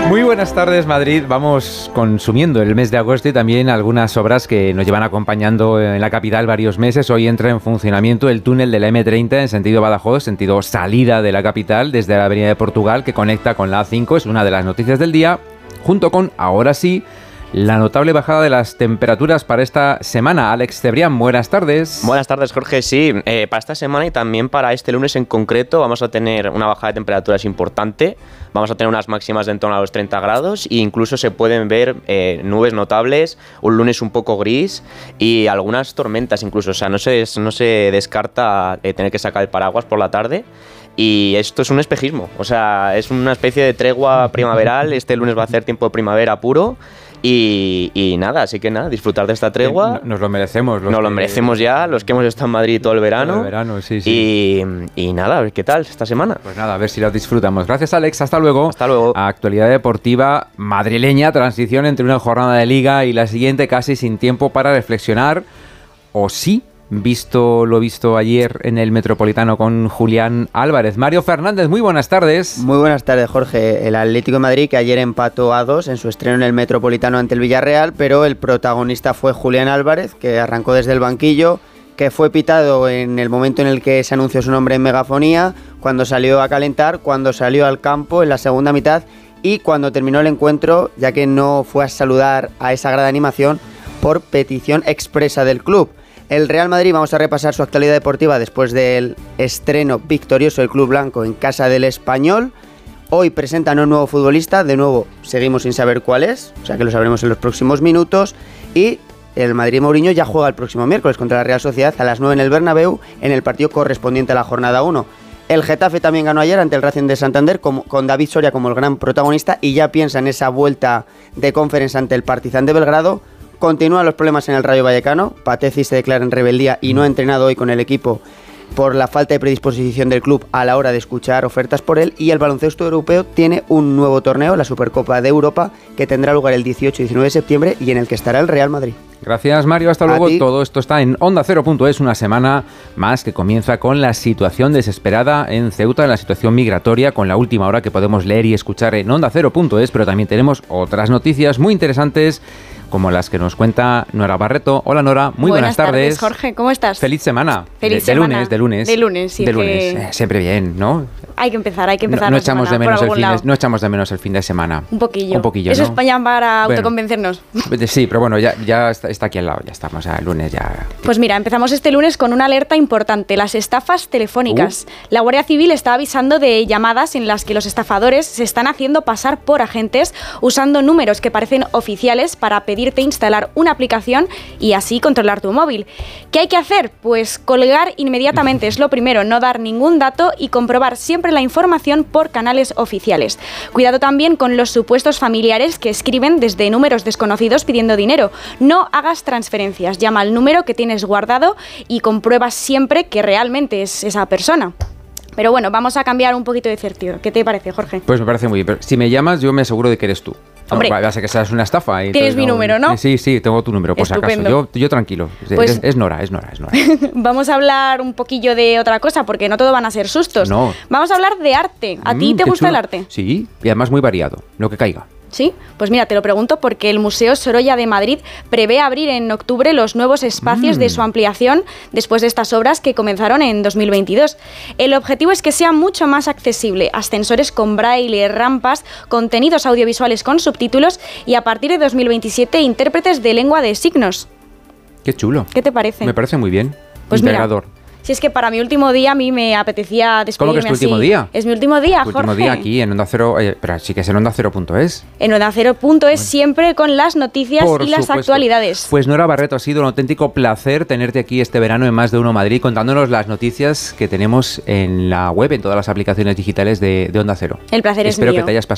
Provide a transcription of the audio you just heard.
Muy buenas tardes, Madrid. Vamos consumiendo el mes de agosto y también algunas obras que nos llevan acompañando en la capital varios meses. Hoy entra en funcionamiento el túnel de la M30 en sentido Badajoz, sentido salida de la capital desde la Avenida de Portugal, que conecta con la A5. Es una de las noticias del día, junto con, ahora sí, la notable bajada de las temperaturas para esta semana. Alex Cebrián, buenas tardes. Buenas tardes, Jorge. Sí, para esta semana y también para este lunes en concreto vamos a tener una bajada de temperaturas importante. Vamos a tener unas máximas de en torno a los 30 grados e incluso se pueden ver nubes notables, un lunes un poco gris y algunas tormentas incluso. O sea, no se descarta tener que sacar el paraguas por la tarde. Y esto es un espejismo, o sea, es una especie de tregua primaveral. Este lunes va a hacer tiempo de primavera puro. Y nada, así que nada, disfrutar de esta tregua. Nos lo merecemos. Nos lo merecemos ya, los que hemos estado en Madrid todo el verano. Todo el verano, sí. Y nada, a ver qué tal esta semana. Pues nada, a ver si lo disfrutamos. Gracias, Alex. Hasta luego. Hasta luego. Actualidad deportiva madrileña, transición entre una jornada de liga y la siguiente, casi sin tiempo para reflexionar. ¿O sí? Visto lo visto ayer en el Metropolitano con Julián Álvarez. Mario Fernández, muy buenas tardes. Muy buenas tardes, Jorge. El Atlético de Madrid, que ayer empató a 2 en su estreno en el Metropolitano ante el Villarreal, pero el protagonista fue Julián Álvarez, que arrancó desde el banquillo, que fue pitado en el momento en el que se anunció su nombre en megafonía, cuando salió a calentar, cuando salió al campo en la segunda mitad y cuando terminó el encuentro, ya que no fue a saludar a esa grada animación por petición expresa del club. El Real Madrid, vamos a repasar su actualidad deportiva después del estreno victorioso del Club Blanco en casa del Español. Hoy presentan a un nuevo futbolista, de nuevo seguimos sin saber cuál es, o sea que lo sabremos en los próximos minutos. Y el Madrid Mourinho ya juega el próximo miércoles contra la Real Sociedad a las 9 en el Bernabéu en el partido correspondiente a la jornada 1. El Getafe también ganó ayer ante el Racing de Santander con David Soria como el gran protagonista y ya piensa en esa vuelta de Conference ante el Partizan de Belgrado. Continúan los problemas en el Rayo Vallecano. Patezzi se declara en rebeldía y no ha entrenado hoy con el equipo por la falta de predisposición del club a la hora de escuchar ofertas por él. Y el baloncesto europeo tiene un nuevo torneo, la Supercopa de Europa, que tendrá lugar el 18 y 19 de septiembre y en el que estará el Real Madrid. Gracias, Mario. Hasta luego. Todo esto está en OndaCero.es, una semana más que comienza con la situación desesperada en Ceuta, en la situación migratoria, con la última hora que podemos leer y escuchar en OndaCero.es, pero también tenemos otras noticias muy interesantes como las que nos cuenta Nora Barreto. Hola, Nora, muy buenas tardes. Jorge, ¿cómo estás? Feliz semana. Feliz semana. De lunes. Sí. De lunes. Siempre bien, ¿no? Hay que empezar. No echamos de menos el fin de semana. Un poquillo. ¿no? Eso es España para autoconvencernos. Sí, pero bueno, ya está aquí al lado, ya estamos, el lunes ya. Pues mira, empezamos este lunes con una alerta importante, las estafas telefónicas. La Guardia Civil está avisando de llamadas en las que los estafadores se están haciendo pasar por agentes usando números que parecen oficiales para pedirte instalar una aplicación y así controlar tu móvil. ¿Qué hay que hacer? Pues colgar inmediatamente, es lo primero, no dar ningún dato y comprobar siempre la información por canales oficiales. Cuidado también con los supuestos familiares que escriben desde números desconocidos pidiendo dinero. No hagas transferencias, llama al número que tienes guardado y comprueba siempre que realmente es esa persona. Pero bueno, vamos a cambiar un poquito de certidumbre. ¿Qué te parece, Jorge? Pues me parece muy bien. Pero si me llamas, yo me aseguro de que eres tú. Hombre, va a ser que seas una estafa. Tienes mi número, ¿no? Sí, tengo tu número, por si acaso. Yo tranquilo. Pues, es Nora. Vamos a hablar un poquillo de otra cosa, porque no todo van a ser sustos. No. Vamos a hablar de arte. ¿A ti te gusta chulo. el arte? Sí, y además muy variado, lo que caiga. ¿Sí? Pues mira, te lo pregunto porque el Museo Sorolla de Madrid prevé abrir en octubre los nuevos espacios de su ampliación después de estas obras que comenzaron en 2022. El objetivo es que sea mucho más accesible, ascensores con braille, rampas, contenidos audiovisuales con subtítulos y a partir de 2027 intérpretes de lengua de signos. Qué chulo. ¿Qué te parece? Me parece muy bien. Pues integrador. Mira, si es que para mi último día a mí me apetecía despedirme. ¿Cómo que es tu último día? Es mi último día, Jorge. Tu último día aquí en Onda Cero, pero sí que es en OndaCero.es. En OndaCero.es siempre con las noticias y las actualidades. Pues Nora Barreto, ha sido un auténtitico placer tenerte aquí este verano en Más de Uno Madrid contándonos las noticias que tenemos en la web, en todas las aplicaciones digitales de Onda Cero. El placer es mío. Espero que te hayas pasado